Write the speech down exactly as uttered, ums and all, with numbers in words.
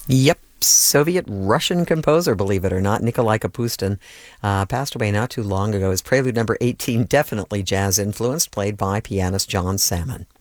Yep. Soviet-Russian composer, believe it or not, Nikolai Kapustin, uh, passed away not too long ago. His Prelude number eighteen, definitely jazz-influenced, played by pianist John Salmon.